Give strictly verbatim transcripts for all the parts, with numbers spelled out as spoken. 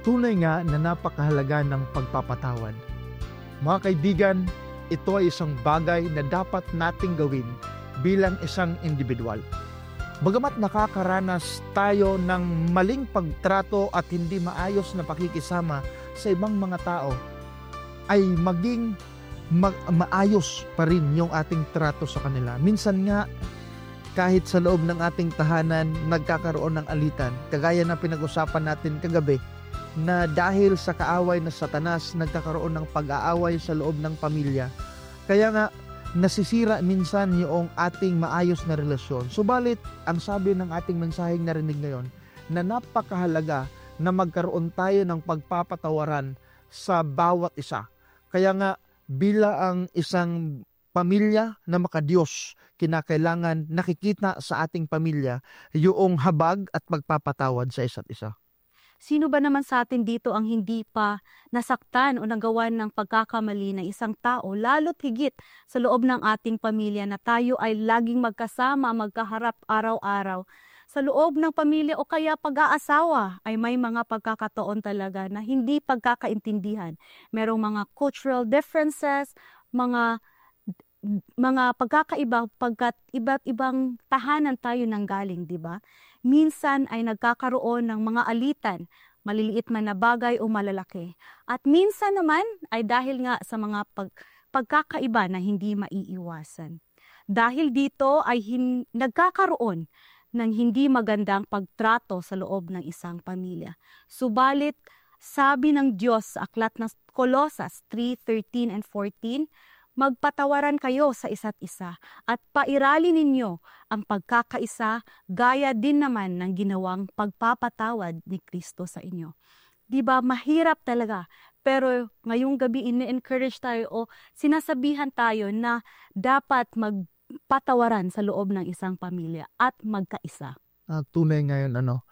Tunay nga na napakahalaga ng pagpapatawad. Mga kaibigan, ito ay isang bagay na dapat nating gawin bilang isang individual. Bagamat nakakaranas tayo ng maling pagtrato at hindi maayos na pakikisama sa ibang mga tao, ay maging ma- maayos pa rin yung ating trato sa kanila. Minsan nga, kahit sa loob ng ating tahanan, nagkakaroon ng alitan. Kagaya na pinag-usapan natin kagabi, na dahil sa kaaway na Satanas, nagkakaroon ng pag-aaway sa loob ng pamilya. Kaya nga, nasisira minsan yung ating maayos na relasyon. Subalit, ang sabi ng ating mensaheng narinig ngayon, na napakahalaga na magkaroon tayo ng pagpapatawaran sa bawat isa. Kaya nga, bilang isang pamilya na makadiyos, kinakailangan nakikita sa ating pamilya yung habag at pagpapatawad sa isa't isa. Sino ba naman sa atin dito ang hindi pa nasaktan o nagawan ng pagkakamali ng isang tao, lalo't higit sa loob ng ating pamilya na tayo ay laging magkasama, magkaharap araw-araw. Sa loob ng pamilya o kaya pag-aasawa ay may mga pagkakataon talaga na hindi pagkakaintindihan. Merong mga cultural differences, mga mga pagkakaiba pagkat iba't ibang tahanan tayo nang galing, di ba? Minsan ay nagkakaroon ng mga alitan, maliliit man na bagay o malalaki. At minsan naman ay dahil nga sa mga pag, pagkakaiba na hindi maiiwasan. Dahil dito ay hin, nagkakaroon ng hindi magandang pagtrato sa loob ng isang pamilya. Subalit, sabi ng Diyos sa aklat ng Colosas three thirteen and fourteen, magpatawaran kayo sa isa't isa at pairali ninyo ang pagkakaisa gaya din naman ng ginawang pagpapatawad ni Kristo sa inyo. Diba, mahirap talaga. Pero ngayong gabi ini-encourage tayo o sinasabihan tayo na dapat magpatawaran sa loob ng isang pamilya at magkaisa. Ah, tunay ngayon ano,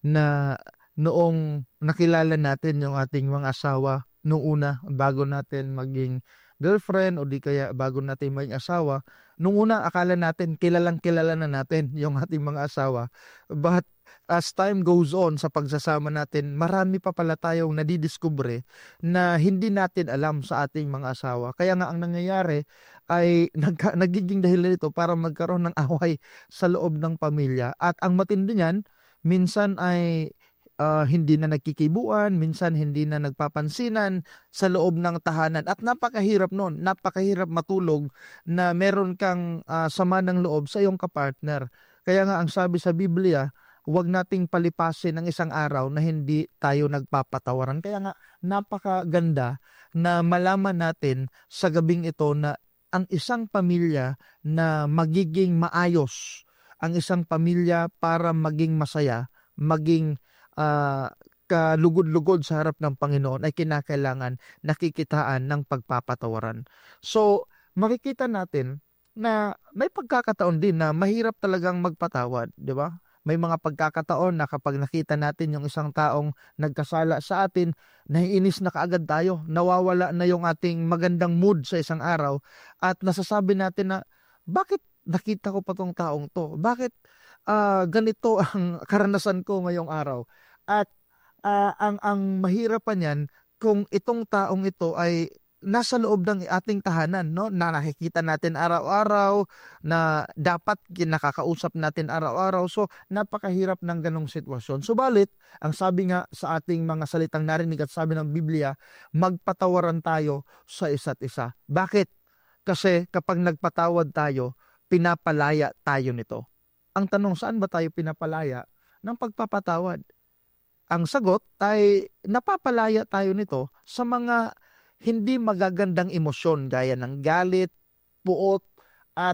na noong nakilala natin yung ating mga asawa noong una, bago natin maging girlfriend o di kaya bago natin maging asawa, nung una akala natin kilalang kilala na natin yung ating mga asawa. But as time goes on sa pagsasama natin, marami pa pala tayong nadidiskubre na hindi natin alam sa ating mga asawa. Kaya nga ang nangyayari ay nagka, nagiging dahilan ito para magkaroon ng away sa loob ng pamilya. At ang matindi niyan, minsan ay Uh, hindi na nagkikibuan, minsan hindi na nagpapansinan sa loob ng tahanan. At napakahirap nun, napakahirap matulog na meron kang uh, sama ng loob sa iyong kapartner. Kaya nga ang sabi sa Biblia, huwag nating palipasin ng isang araw na hindi tayo nagpapatawaran. Kaya nga napakaganda na malaman natin sa gabing ito na ang isang pamilya na magiging maayos, ang isang pamilya para maging masaya, maging Uh, kalugod-lugod sa harap ng Panginoon ay kinakailangan nakikitaan ng pagpapatawaran. So, makikita natin na may pagkakataon din na mahirap talagang magpatawad, di ba? May mga pagkakataon na kapag nakita natin yung isang taong nagkasala sa atin, naiinis na kaagad tayo, nawawala na yung ating magandang mood sa isang araw at nasasabi natin na, bakit nakita ko pa tong taong to? Bakit uh, ganito ang karanasan ko ngayong araw? At uh, ang ang mahirap pa niyan kung itong taong ito ay nasa loob ng ating tahanan, no, na nakikita natin araw-araw, na dapat kinakakausap natin araw-araw. So napakahirap ng ganong sitwasyon. Subalit, ang sabi nga sa ating mga salitang narinig at sabi ng Biblia, magpatawaran tayo sa isa't isa. Bakit? Kasi kapag nagpatawad tayo, pinapalaya tayo nito. Ang tanong, saan ba tayo pinapalaya? Ng pagpapatawad. Ang sagot ay napapalaya tayo nito sa mga hindi magagandang emosyon gaya ng galit, puot at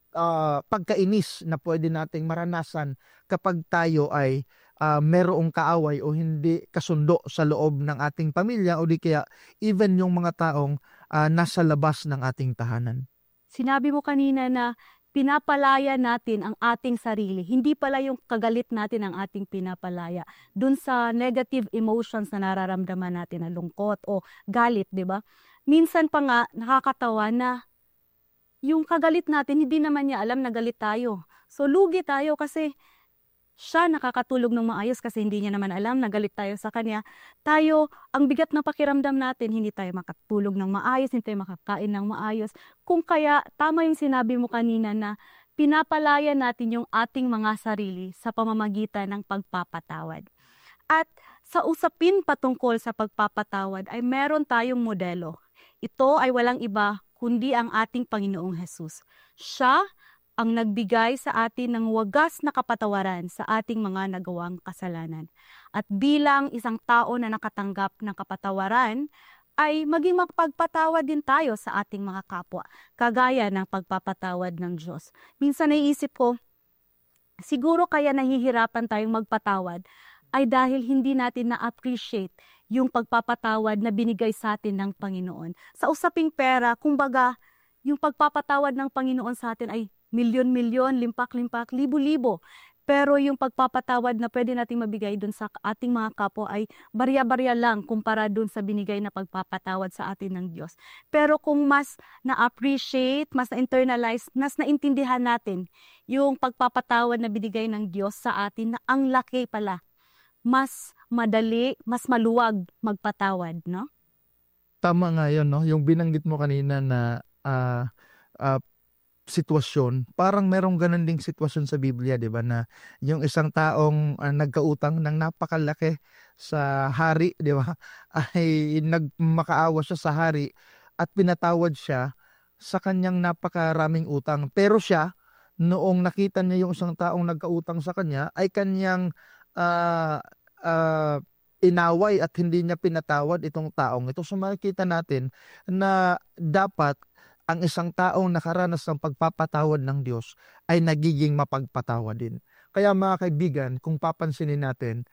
uh, pagkainis na pwede nating maranasan kapag tayo ay uh, merong kaaway o hindi kasundo sa loob ng ating pamilya o di kaya even yung mga taong uh, nasa labas ng ating tahanan. Sinabi mo kanina na pinapalaya natin ang ating sarili. Hindi pala yung kagalit natin ang ating pinapalaya. Dun sa negative emotions na nararamdaman natin na lungkot o galit, di ba? Minsan pa nga nakakatawa na yung kagalit natin, hindi naman niya alam na galit tayo. So lugi tayo kasi siya nakakatulog ng maayos kasi hindi niya naman alam na galit tayo sa kanya. Tayo, ang bigat ng pakiramdam natin, hindi tayo makatulog ng maayos, hindi tayo makakain ng maayos. Kung kaya, tama yung sinabi mo kanina na pinapalaya natin yung ating mga sarili sa pamamagitan ng pagpapatawad. At sa usapin patungkol sa pagpapatawad ay meron tayong modelo. Ito ay walang iba kundi ang ating Panginoong Hesus. Siya ang nagbigay sa atin ng wagas na kapatawaran sa ating mga nagawang kasalanan. At bilang isang tao na nakatanggap ng kapatawaran, ay maging magpagpatawad din tayo sa ating mga kapwa, kagaya ng pagpapatawad ng Diyos. Minsan naiisip ko, siguro kaya nahihirapan tayong magpatawad ay dahil hindi natin na-appreciate yung pagpapatawad na binigay sa atin ng Panginoon. Sa usaping pera, kumbaga, yung pagpapatawad ng Panginoon sa atin ay milyon-milyon, limpak-limpak, libo-libo. Pero yung pagpapatawad na pwede nating mabigay dun sa ating mga kapwa ay barya-barya lang kumpara dun sa binigay na pagpapatawad sa atin ng Diyos. Pero kung mas na-appreciate, mas na-internalize, mas naintindihan natin yung pagpapatawad na binigay ng Diyos sa atin na ang laki pala, mas madali, mas maluwag magpatawad, no? Tama nga yun, no? Yung binanggit mo kanina na ah ah, sitwasyon, parang merong ganun ding sitwasyon sa Biblia, di ba, na yung isang taong ah, nagkautang ng napakalaki sa hari, di ba, ay nagmakaawa siya sa hari at pinatawad siya sa kanyang napakaraming utang. Pero siya, noong nakita niya yung isang taong nagkautang sa kanya, ay kanyang ah, ah, inaway at hindi niya pinatawad itong taong ito. So makikita natin na dapat ang isang taong nakaranas ng pagpapatawad ng Diyos ay nagiging mapagpatawad din. Kaya mga kaibigan, kung papansinin natin,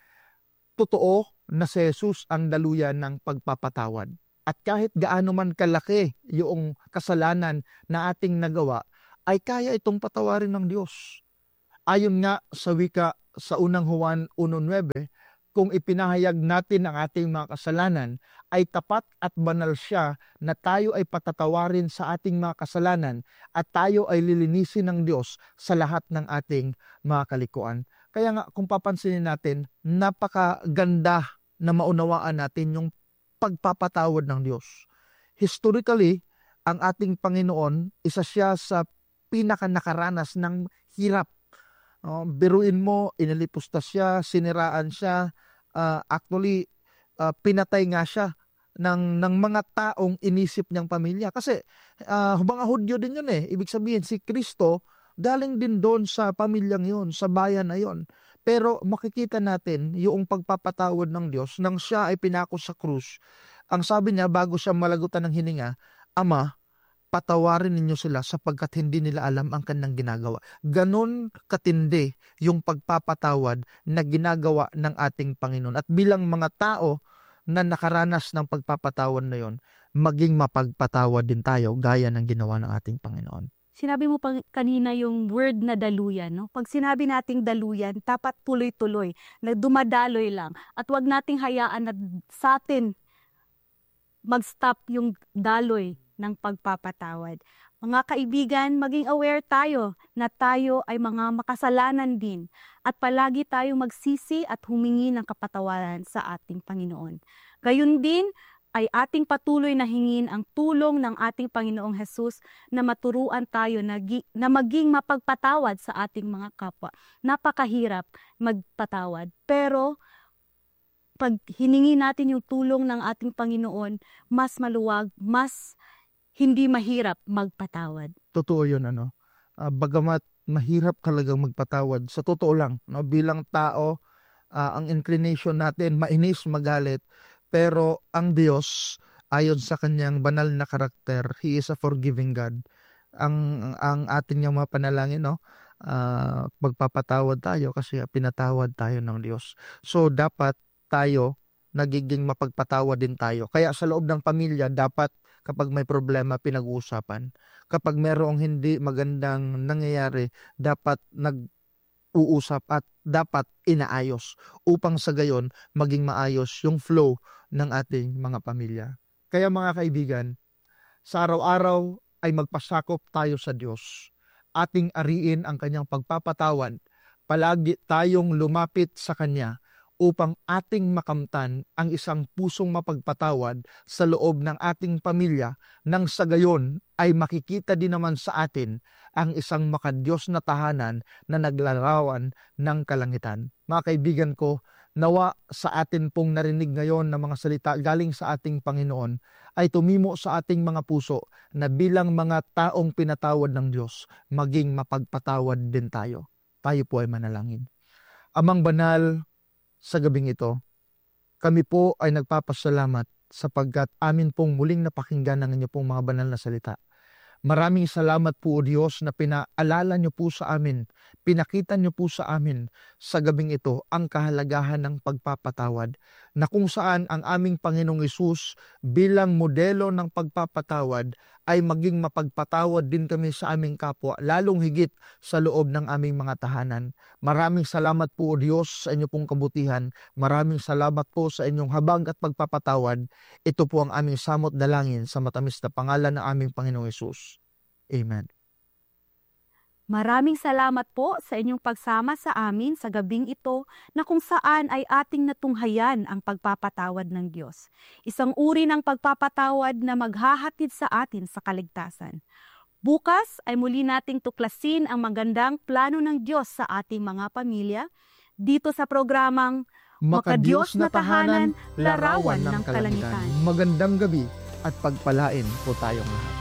totoo na si Jesus ang daluyan ng pagpapatawad. At kahit gaano man kalaki yung kasalanan na ating nagawa, ay kaya itong patawarin ng Diyos. Ayon nga sa wika sa unang Juan one nine, kung ipinahayag natin ang ating mga kasalanan, ay tapat at banal siya na tayo ay patatawarin sa ating mga kasalanan at tayo ay lilinisin ng Diyos sa lahat ng ating mga kalikuan. Kaya nga kung papansinin natin, napakaganda na maunawaan natin yung pagpapatawad ng Diyos. Historically, ang ating Panginoon, isa siya sa pinaka nakaranas ng hirap. Uh, biruin mo, inalipusta siya, siniraan siya, uh, actually uh, pinatay nga siya ng, ng mga taong inisip niyang pamilya. Kasi uh, mga Hudyo din yun eh. Ibig sabihin si Kristo galing din doon sa pamilyang yun, sa bayan na yun. Pero makikita natin yung pagpapatawad ng Diyos nang siya ay pinako sa krus. Ang sabi niya bago siya malagutan ng hininga, Ama, patawarin ninyo sila sapagkat hindi nila alam ang kanilang ginagawa. Ganon katindi yung pagpapatawad na ginagawa ng ating Panginoon. At bilang mga tao na nakaranas ng pagpapatawad na yon, maging mapagpatawad din tayo gaya ng ginawa ng ating Panginoon. Sinabi mo pa kanina yung word na daluyan, no? Pag sinabi nating daluyan, dapat tuloy-tuloy, na dumadaloy lang. At wag nating hayaan na sa atin mag-stop yung daloy ng pagpapatawad. Mga kaibigan, maging aware tayo na tayo ay mga makasalanan din at palagi tayong magsisi at humingi ng kapatawaran sa ating Panginoon. Gayun din ay ating patuloy na hingin ang tulong ng ating Panginoong Hesus na maturuan tayo na, na maging mapagpatawad sa ating mga kapwa. Napakahirap magpatawad, pero pag hiningi natin yung tulong ng ating Panginoon, mas maluwag, mas hindi mahirap magpatawad. Totoo yun, ano. Uh, bagamat mahirap talagang magpatawad, sa totoo lang, no, bilang tao, uh, ang inclination natin, mainis, magalit, pero ang Diyos, ayon sa kanyang banal na karakter, He is a forgiving God. Ang, ang ating niyang mga panalangin, no, uh, magpapatawad tayo kasi pinatawad tayo ng Diyos. So, dapat tayo, nagiging mapagpatawad din tayo. Kaya sa loob ng pamilya, dapat kapag may problema, pinag-uusapan. Kapag merong hindi magandang nangyayari, dapat nag-uusap at dapat inaayos upang sa gayon maging maayos yung flow ng ating mga pamilya. Kaya mga kaibigan, sa araw-araw ay magpasakop tayo sa Diyos. Ating ariin ang kanyang pagpapatawad palagi tayong lumapit sa Kanya upang ating makamtan ang isang pusong mapagpatawad sa loob ng ating pamilya, nang sa gayon ay makikita din naman sa atin ang isang makadiyos na tahanan na naglarawan ng kalangitan. Mga kaibigan ko, nawa sa atin pong narinig ngayon na mga salita galing sa ating Panginoon ay tumimo sa ating mga puso na bilang mga taong pinatawad ng Diyos, maging mapagpatawad din tayo. Tayo po ay manalangin. Amang banal, sa gabing ito, kami po ay nagpapasalamat sapagkat amin pong muling napakinggan ang inyo pong mga banal na salita. Maraming salamat po, O Diyos, na pinaalala niyo po sa amin, pinakita niyo po sa amin sa gabing ito ang kahalagahan ng pagpapatawad, na kung saan ang aming Panginoong Hesus bilang modelo ng pagpapatawad ay maging mapagpatawad din kami sa aming kapwa, lalong higit sa loob ng aming mga tahanan. Maraming salamat po, O Diyos, sa inyo pong kabutihan. Maraming salamat po sa inyong habag at pagpapatawad. Ito po ang aming samot dalangin sa matamis na pangalan ng aming Panginoong Hesus. Amen. Maraming salamat po sa inyong pagsama sa amin sa gabing ito na kung saan ay ating natunghayan ang pagpapatawad ng Diyos. Isang uri ng pagpapatawad na maghahatid sa atin sa kaligtasan. Bukas ay muli nating tuklasin ang magandang plano ng Diyos sa ating mga pamilya dito sa programang Makadiyos na Tahanan, Larawan ng Kalangitan. Magandang gabi at pagpalain po tayong lahat.